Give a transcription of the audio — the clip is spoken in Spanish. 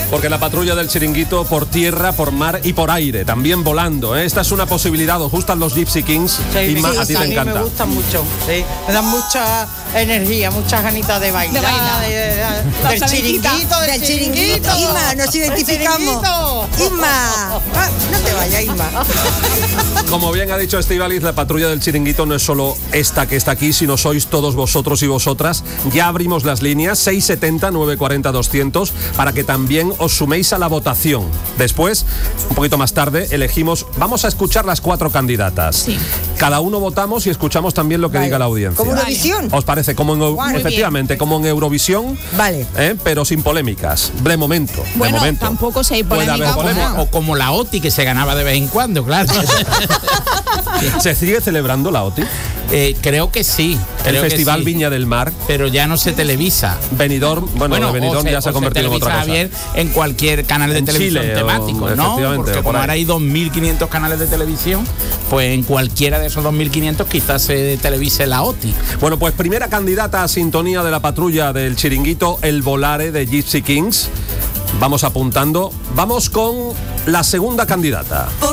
Porque la patrulla del Chiringuito por tierra, por mar y por aire, también volando, ¿eh? Esta es una posibilidad. ¿Os gustan los Gypsy Kings? Sí, Inma, a ti te encanta. A mí me gustan mucho, sí. Me dan mucha energía, muchas ganitas de bailar. Del chiringuito. Inma, nos identificamos. Inma, no te vayas, Inma. Como bien ha dicho Estíbaliz, la patrulla del Chiringuito no es solo esta que está aquí, sino sois todos vosotros y vosotras. Ya abrimos las líneas 670 940 200 para que también os suméis a la votación. Después, un poquito más tarde, vamos a escuchar las 4 candidatas. Sí. Cada uno votamos y escuchamos también lo que diga la audiencia. ¿Como Eurovisión? ¿Os parece? Efectivamente, como en Eurovisión, vale. Pero sin polémicas. De momento. Bueno, de momento. tampoco si hay polémica. O como la OTI, que se ganaba de vez en cuando, claro. ¿Se sigue celebrando la OTI? Creo que sí. El Festival Viña del Mar. Pero ya no se televisa. Benidorm, Benidorm ya se ha convertido en otra cosa. Bien en cualquier canal de televisión Chile, temático, ¿no? Porque como ahora hay 2.500 canales de televisión, pues en cualquiera de esos 2.500 quizás se televise la OTI. Bueno, pues primera candidata a sintonía de la patrulla del Chiringuito, el Volare de Gypsy Kings. Vamos apuntando. Vamos con la segunda candidata.